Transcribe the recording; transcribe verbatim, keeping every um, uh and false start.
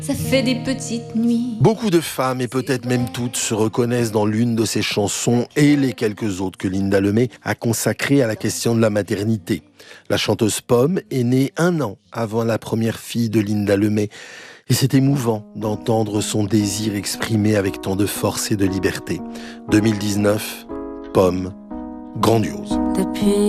Ça fait des petites nuits. Beaucoup de femmes, et peut-être même toutes, se reconnaissent dans l'une de ces chansons et les quelques autres que Linda Lemay a consacrées à la question de la maternité. La chanteuse Pomme est née un an avant la première fille de Linda Lemay. Et c'est émouvant d'entendre son désir exprimé avec tant de force et de liberté. deux mille dix-neuf, Pomme, grandiose. Depuis